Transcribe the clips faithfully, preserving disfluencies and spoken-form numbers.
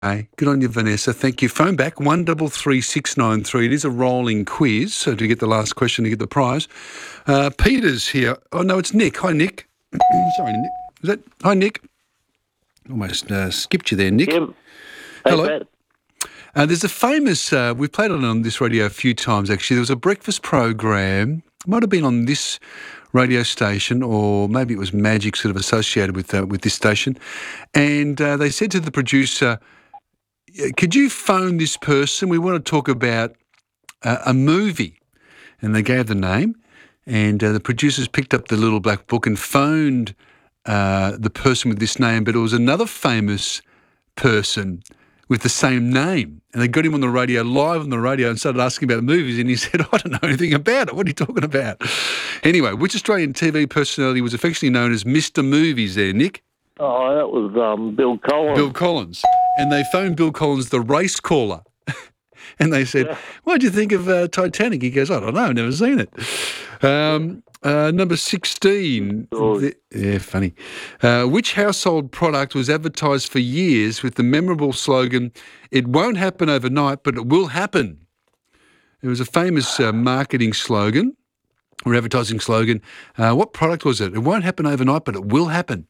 Hey, good on you, Vanessa. Thank you. Phone back, one double three six nine three. It is a rolling quiz, so to get the last question to get the prize. Uh, Peter's here. Oh, no, it's Nick. Hi, Nick. Sorry, Nick. Is that... Hi, Nick. Almost uh, skipped you there, Nick. Jim. Hey, Hello. Pat. Uh, there's a famous... Uh, we've played it on this radio a few times, actually. There was a breakfast program. Might have been on this radio station, or maybe it was Magic sort of associated with uh, with this station. And uh, they said to the producer... could you phone this person? We want to talk about uh, a movie. And they gave the name, and uh, the producers picked up the little black book and phoned uh, the person with this name, but it was another famous person with the same name. And they got him on the radio, live on the radio, and started asking about movies, and he said, I don't know anything about it. What are you talking about? Anyway, which Australian T V personality was affectionately known as Mister Movies there, Nick? Oh, that was um, Bill Collins. Bill Collins. And they phoned Bill Collins the race caller. And they said, yeah. What do you think of uh, Titanic? He goes, I don't know, I've never seen it. Um, uh, number sixteen. Oh. The, yeah, funny. Uh, which household product was advertised for years with the memorable slogan, it won't happen overnight, but it will happen? It was a famous uh, marketing slogan or advertising slogan. Uh, what product was it? It won't happen overnight, but it will happen.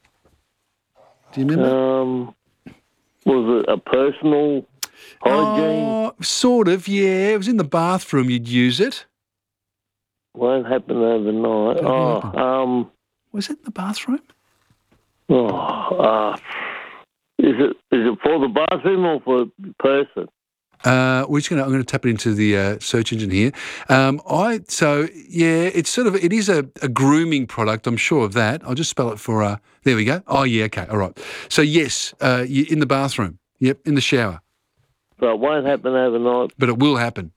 Do you remember? Um, was it a personal hygiene? Oh, sort of, yeah. It was in the bathroom you'd use it. Won't happen overnight. It Oh, won't happen. um, Was it in the bathroom? oh, uh, is it is it for the bathroom or for the person? Uh, we're just gonna. I'm going to tap it into the uh, search engine here. Um, I so yeah, it's sort of it is a, a grooming product. I'm sure of that. I'll just spell it for. Uh, there we go. Oh yeah, okay, all right. So yes, uh, you, in the bathroom. Yep, in the shower. So it won't happen overnight. But it will happen.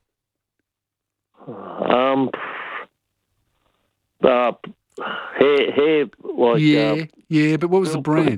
Um, uh, hair, hair, like Yeah, uh, yeah. But what was the Brill brand?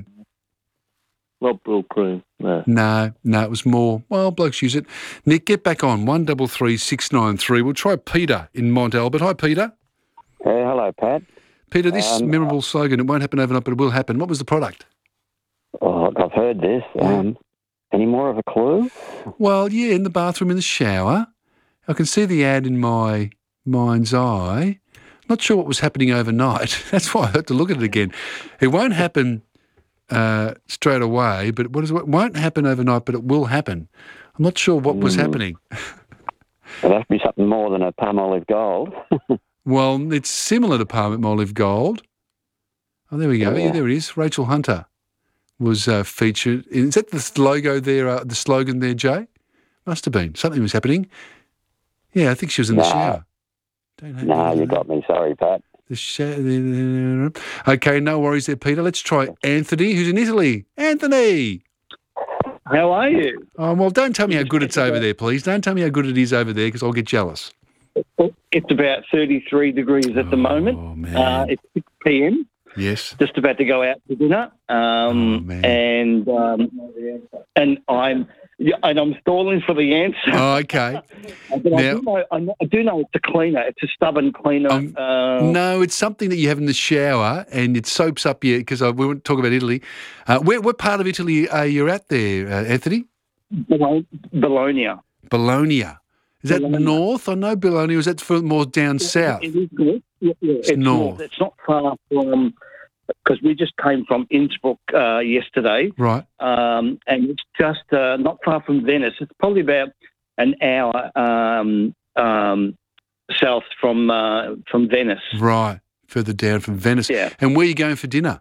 not Brill Cream. No. No, no, it was more. Well, blokes use it. Nick, get back on one double three six nine three. We'll try Peter in Mont Albert. Hi, Peter. Hey, hello, Pat. Peter, this Um, memorable slogan, it won't happen overnight, but it will happen. What was the product? Oh, I've heard this. Um, any more of a clue? Well, yeah, in the bathroom, in the shower. I can see the ad in my mind's eye. Not sure what was happening overnight. That's why I had to look at it again. It won't happen uh, straight away, but what is it? It won't happen overnight, but it will happen. I'm not sure what was Mm. happening. It'll have to be something more than a palm olive gold. Well, it's similar to Palm Olive Gold. Oh, there we go. Yeah, Yeah. there it is. Rachel Hunter was uh, featured. Is that the logo there, uh, the slogan there, Jay? Must have been. Something was happening. Yeah, I think she was in the Nah. shower. Don't have No, any- you got me. Sorry, Pat. The shower. Okay, no worries there, Peter. Let's try Anthony, who's in Italy. Anthony! How are you? Oh, well, don't tell me how good it's over there, please. Don't tell me how good it is over there because I'll get jealous. It's about thirty-three degrees at the Oh, moment. man. Uh, it's six p.m. Yes. Just about to go out to dinner, um, Oh, man. and um, and I'm yeah, and I'm stalling for the answer. Oh, okay. but I, now- do know, I know I do know it's a cleaner. It's a stubborn cleaner. Um, uh, No, it's something that you have in the shower and it soaps up your, because we won't talk about Italy. Uh, where, what part of Italy are you at there, uh, Anthony? Bologna. Bologna. Bologna. Is that Bologna. north? I know Bologna. Or is that for more down south? It is north. Yeah, yeah, it's, north. It's not far from, because we just came from Innsbruck uh, yesterday, Right. um, and it's just uh, not far from Venice. It's probably about an hour um, um, south from uh, from Venice. Right. Further down from Venice. Yeah. And where are you going for dinner?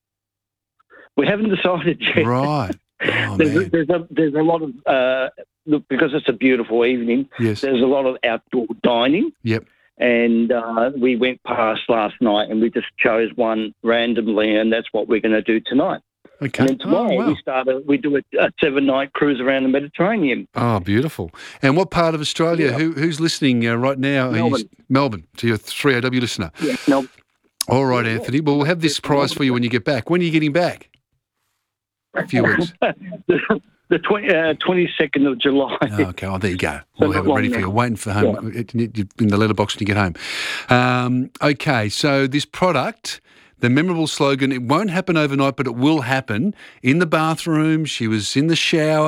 We haven't decided yet. Right. Oh, there's, a, man. there's a there's a lot of uh, look, because it's a beautiful evening. Yes. There's a lot of outdoor dining. Yep. And uh, we went past last night and we just chose one randomly, and that's what we're going to do tonight. Okay. And then tomorrow oh, wow. we start a, we do a, a seven night cruise around the Mediterranean. Oh, beautiful. And what part of Australia? Yeah. Who, who's listening uh, right now? Are you- Melbourne. Melbourne, to your three O W listener. Yeah. No, All right, Anthony. Well, we'll have this prize for you when you get back. When are you getting back? A few weeks. the the twenty, uh, twenty-second of July. Oh, okay, oh, there you go. So We'll have it not ready long for you. now. Waiting for home it- it- in the letterbox when you get home. Um, okay, so this product, the memorable slogan, "It won't happen overnight, but it will happen." In the bathroom, she was in the shower.